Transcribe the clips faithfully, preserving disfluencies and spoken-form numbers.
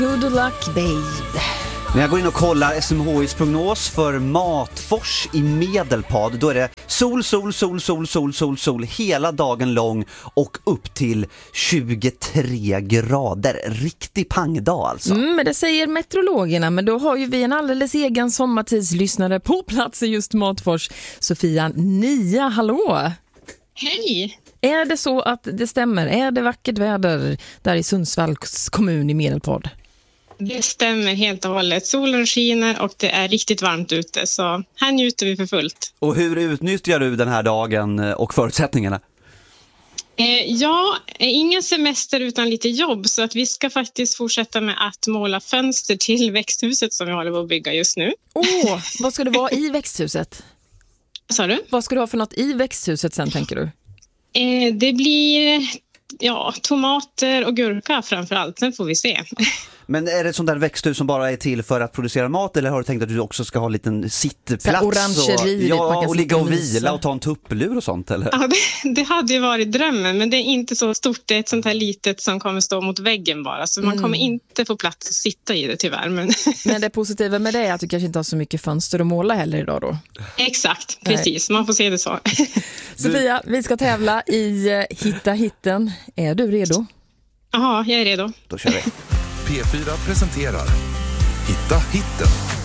Good luck, babe. När jag går in och kollar S M H I:s prognos för Matfors i Medelpad, då är det sol, sol, sol, sol, sol, sol, sol hela dagen lång och upp till tjugotre grader. Riktig pangdag alltså. Mm, men det säger meteorologerna, men då har ju vi en alldeles egen sommartidslyssnare på plats i just Matfors. Sofia Nia, hallå! Hej! Är det så att det stämmer? Är det vackert väder där i Sundsvalls kommun i Medelpad? Det stämmer helt och hållet. Solen skiner och det är riktigt varmt ute, så här njuter vi för fullt. Och hur utnyttjar du den här dagen och förutsättningarna? Eh, ja, ingen semester utan lite jobb, så att vi ska faktiskt fortsätta med att måla fönster till växthuset som vi håller på att bygga just nu. Åh, oh, vad ska det vara i växthuset? Vad sa du? Vad ska du ha för något i växthuset sen, tänker du? Eh, det blir ja, tomater och gurka framförallt, sen får vi se. Men är det ett sånt där växthus som bara är till för att producera mat, eller har du tänkt att du också ska ha en liten sittplats orangeri, och, ja, och ligga och vila visa. och ta en tupplur och sånt, eller? Ja, det, det hade ju varit drömmen, men det är inte så stort. Det är ett sånt här litet som kommer stå mot väggen bara, så man mm. kommer inte få plats att sitta i det tyvärr. Men, men det positiva med det är att du kanske inte har så mycket fönster att måla heller idag då. Exakt, precis. Nej. Man får se det så. Sofia, vi ska tävla i Hitta hitten. Är du redo? Ja, jag är redo. Då kör vi. P fyra presenterar Hitta hitten.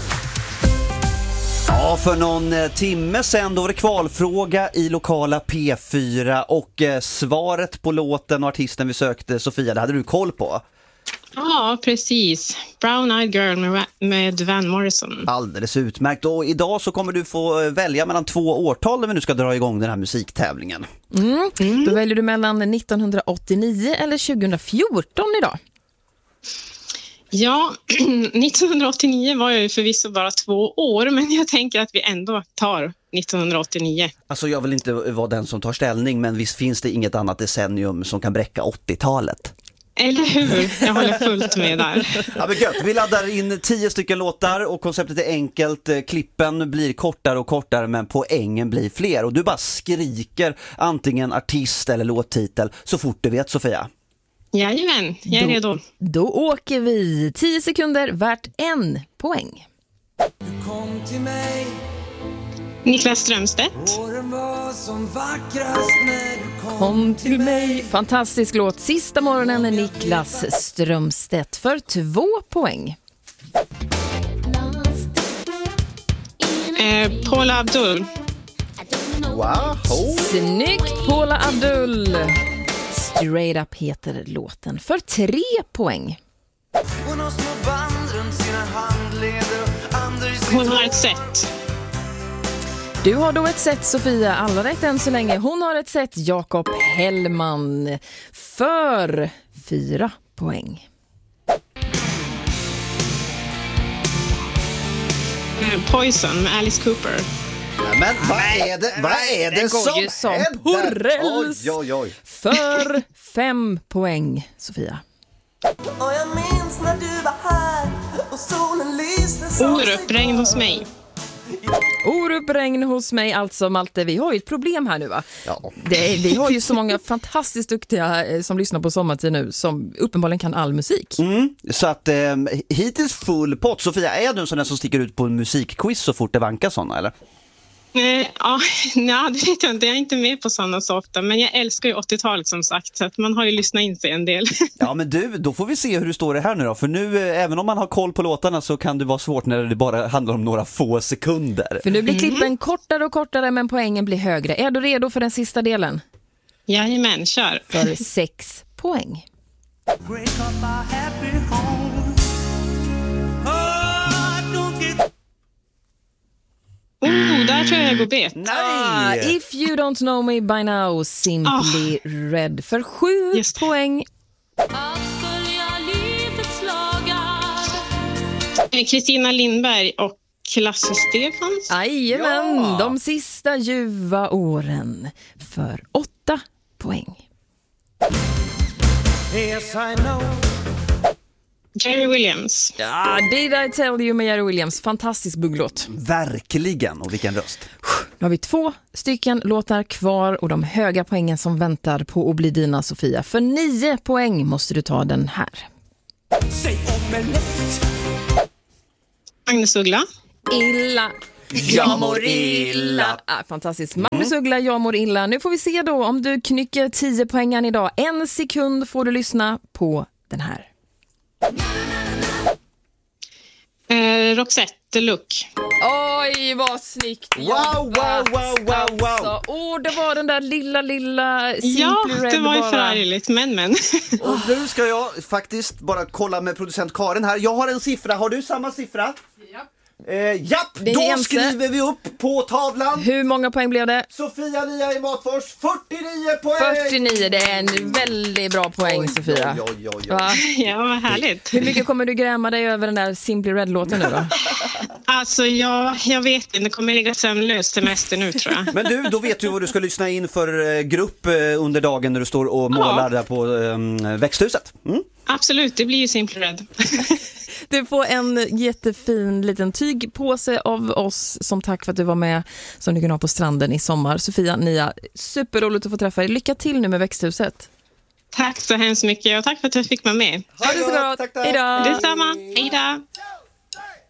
Ja, för någon timme sedan då var det kvalfråga i lokala P fyra och eh, svaret på låten och artisten vi sökte, Sofia, det hade du koll på. Ja, precis. Brown Eyed Girl med, med Van Morrison. Alldeles utmärkt. Och idag så kommer du få välja mellan två årtal när vi nu ska dra igång den här musiktävlingen. Mm. Mm. Då väljer du mellan nittonhundraåttionio eller tjugohundrafjorton idag. Ja, nittonhundraåttionio var jag ju förvisso bara två år, men jag tänker att vi ändå tar nittonhundraåttionio. Alltså jag vill inte vara den som tar ställning, men visst finns det inget annat decennium som kan bräcka åttiotalet. Eller hur? Jag håller fullt med där. Ja, men gött. Vi laddar in tio stycken låtar och konceptet är enkelt. Klippen blir kortare och kortare, men poängen blir fler. Och du bara skriker antingen artist eller låttitel så fort du vet, Sofia. Jajamän, jag är då, redo. Då åker vi tio sekunder värt en poäng. Du kom till mig. Niklas Strömstedt. Åren var som vackrast när du kom, kom till mig. Fantastisk låt. Sista morgonen är Niklas Strömstedt för två poäng. Eh, Paula Abdul. Wow. Snyggt, Paula Abdul. Straight Up heter låten för tre poäng. Hon har ett sätt. Du har då ett sätt, Sofia. Alla rätt än så länge. Hon har ett sätt, Jakob Hellman, för fyra poäng. Poison med Alice Cooper. Men vad är det, vad är det, det som, går ju som porrels. Oj, oj, oj. För fem poäng, Sofia. Och jag minns när du var här och solen lyste som Oruppregn hos mig. Oruppregn hos mig, alltså Malte. Vi har ju ett problem här nu, va? Ja. Det är, vi har ju så många fantastiskt duktiga eh, som lyssnar på Sommartid nu, som uppenbarligen kan all musik. Mm, så att eh, hittills full pott. Sofia, är du en sån där som sticker ut på en musikquiz så fort det vankar såna, eller? Eh, ja, nej, det vet jag inte. Jag är inte med på sådana så ofta. Men jag älskar ju åttiotalet som sagt. Så att man har ju lyssnat in sig en del. Ja, men du, då får vi se hur du står det här nu då. För nu, eh, även om man har koll på låtarna så kan det vara svårt när det bara handlar om några få sekunder. För nu blir klippen mm. kortare och kortare, men poängen blir högre. Är du redo för den sista delen? Jajamän, kör. För sex poäng. Oh, där tror jag jag går bet. Nej! If you don't know me by now, Simply oh. Red för sju poäng. Kristina Lindberg och Lasse Stefans. Jajamän, ja. De sista ljuva åren för åtta poäng. Yes, I know. Jerry Williams. Ja, Did I Tell You med Jerry Williams. Fantastisk bugglåt. Verkligen, och vilken röst. Nu har vi två stycken låtar kvar och de höga poängen som väntar på att bli dina, Sofia. För nio poäng måste du ta den här. Säg om omelett. Magnus Uggla. Illa. Jag mår illa. Ah, fantastiskt. Magnus Uggla, jag mår illa. Nu får vi se då om du knycker tio poängen idag. En sekund får du lyssna på den här. Eh, Roxette Look. Oj, vad snyggt. Wow, wow, wow, wow, wow. Alltså, åh, det var den där lilla, lilla Simply Ja, Red det var ju bara. förargligt, men men. Och nu ska jag faktiskt bara kolla med producent Karin här. Jag har en siffra, har du samma siffra? Ja. Eh, japp, Det är då ense. skriver vi upp på tavlan. Hur många poäng blev det? Sofia Nia i Matfors, fyrtionio poäng! fyrtionio, det är en väldigt bra poäng, Oj, Sofia. oj, oj, oj. Va? Ja, vad härligt. Hur mycket kommer du gräma dig över den där Simply Red-låten nu då? Alltså, jag, jag vet inte. Det kommer ligga sömnlöst semester nu, tror jag. Men du, då vet du vad du ska lyssna in för eh, grupp eh, under dagen när du står och målar Ja. där på eh, växthuset. Mm? Absolut, det blir ju Simply Red. Du får en jättefin liten tygpåse av oss som tack för att du var med, som du kan ha på stranden i sommar. Sofia, Nia, superroligt att få träffa dig. Lycka till nu med växthuset. Tack så hemskt mycket och tack för att jag fick vara med. Ha det så bra. Tack, tack. Hej då. Detsamma. Hej då.